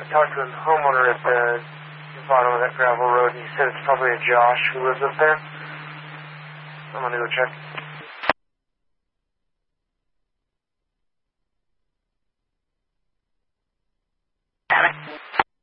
talked to the homeowner at the bottom of that gravel road, and he said it's probably a Josh who lives up there. I'm going to go check.